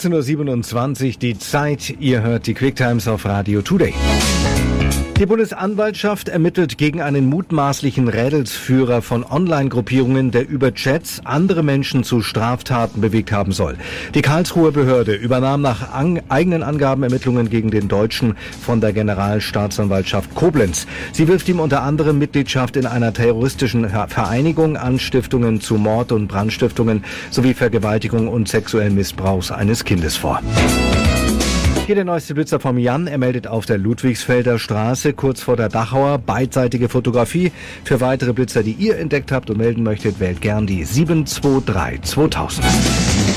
18.27 Uhr die Zeit. Ihr hört die Quicktimes auf Radio Today. Die Bundesanwaltschaft ermittelt gegen einen mutmaßlichen Rädelsführer von Online-Gruppierungen, der über Chats andere Menschen zu Straftaten bewegt haben soll. Die Karlsruher Behörde übernahm nach eigenen Angaben Ermittlungen gegen den Deutschen von der Generalstaatsanwaltschaft Koblenz. Sie wirft ihm unter anderem Mitgliedschaft in einer terroristischen Vereinigung, Anstiftungen zu Mord- und Brandstiftungen sowie Vergewaltigung und sexuellen Missbrauchs eines Kindes vor. Hier der neueste Blitzer vom Jan. Er meldet auf der Ludwigsfelder Straße kurz vor der Dachauer beidseitige Fotografie. Für weitere Blitzer, die ihr entdeckt habt und melden möchtet, wählt gern die 723 2000.